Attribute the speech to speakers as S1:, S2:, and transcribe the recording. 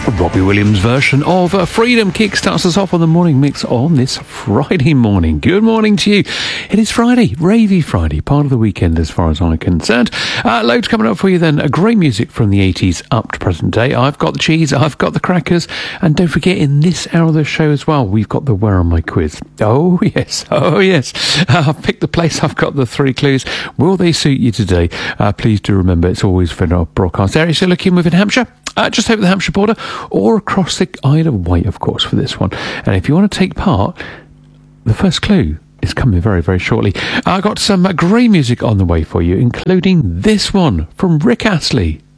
S1: Robbie Williams' version of Freedom kickstarts us off on the morning mix on this Friday morning. Good morning to you. It is Friday, Ravey Friday, part of the weekend as far as I'm concerned. Loads coming up for you then. Great music from the 80s up to present day. I've got the cheese, I've got the crackers, and don't forget in this hour of the show as well, we've got the Where Are My quiz. Oh yes. I've picked the place, I've got the 3 clues. Will they suit you today? Please do remember it's always for our broadcast area. So look in within Hampshire. Just over the Hampshire border or across the Isle of Wight, of course, for this one. And if you want to take part, the first clue is coming very, very shortly. I got some great music on the way for you, including this one from Rick Astley.